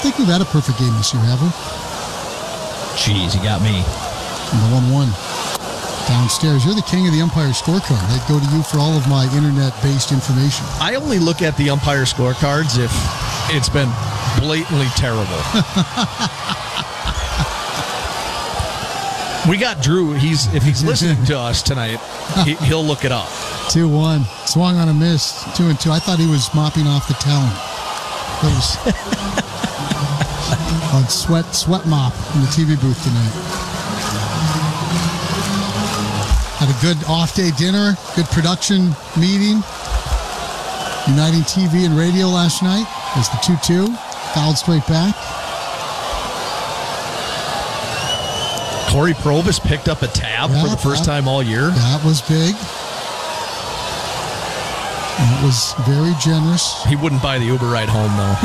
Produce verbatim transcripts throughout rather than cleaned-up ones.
think we've had a perfect game this year, have we? Jeez, you got me. And the one one. Downstairs. You're the king of the umpire scorecard. I'd go to you for all of my internet-based information. I only look at the umpire scorecards if it's been blatantly terrible. We got Drew. He's if he's listening to us tonight, he, he'll look it up. two one. Swung on a miss. two and two. I thought he was mopping off the talent. That was on sweat, sweat mop in the T V booth tonight. Had a good off-day dinner, good production meeting. Uniting T V and radio last night was the two two. Fouled straight back. Corey Provis picked up a tab yeah, for the first that, time all year. That was big. That was very generous. He wouldn't buy the Uber ride home, though.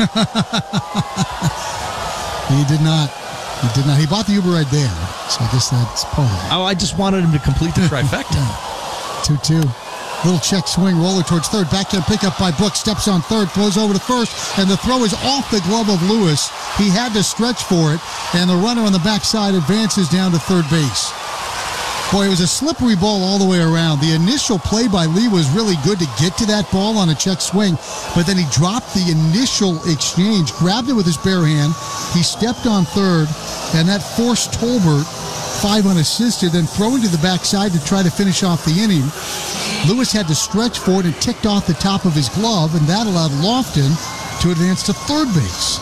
He did not. He did not. He bought the Uber ride there, so I guess that's part of it. Oh, I just wanted him to complete the trifecta. two two. Little check swing, roller towards third. Backhand pickup by Brooks. Steps on third, throws over to first, and the throw is off the glove of Lewis. He had to stretch for it, and the runner on the backside advances down to third base. Boy, it was a slippery ball all the way around. The initial play by Lee was really good to get to that ball on a check swing, but then he dropped the initial exchange, grabbed it with his bare hand. He stepped on third, and that forced Tolbert, five unassisted, then throwing to the backside to try to finish off the inning. Lewis had to stretch for it and ticked off the top of his glove, and that allowed Lofton to advance to third base.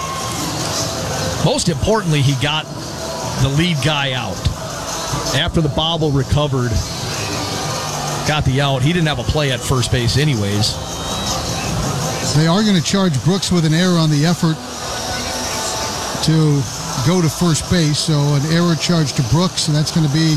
Most importantly, he got the lead guy out. After the bobble recovered, got the out. He didn't have a play at first base anyways. They are going to charge Brooks with an error on the effort to go to first base, so an error charge to Brooks, and that's going to be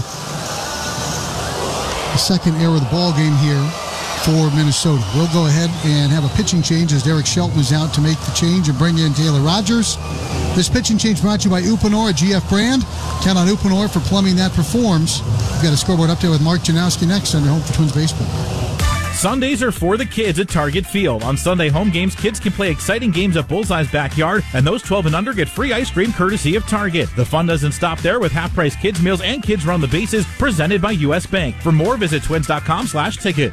the second error of the ball game here for Minnesota. We'll go ahead and have a pitching change as Derek Shelton is out to make the change and bring in Taylor Rogers. This pitching change brought to you by Uponor, a G F brand. Count on Uponor for plumbing that performs. We've got a scoreboard update with Mark Janowski next on your Home for Twins Baseball. Sundays are for the kids at Target Field. On Sunday home games, kids can play exciting games at Bullseye's backyard, and those twelve and under get free ice cream courtesy of Target. The fun doesn't stop there with half-price kids meals and Kids Run the Bases presented by U S Bank. For more, visit twins.com slash tickets.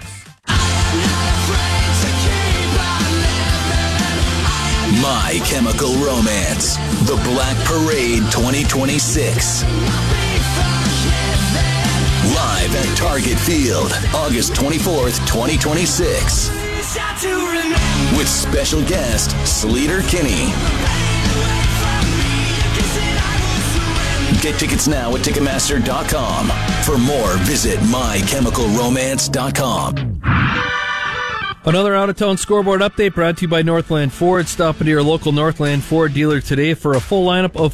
My Chemical Romance, The Black Parade twenty twenty-six. Live at Target Field, August twenty-fourth, twenty twenty-six. With special guest, Sleater Kinney. Get tickets now at Ticketmaster dot com. For more, visit my chemical romance dot com. Another out-of-town scoreboard update brought to you by Northland Ford. Stop into your local Northland Ford dealer today for a full lineup of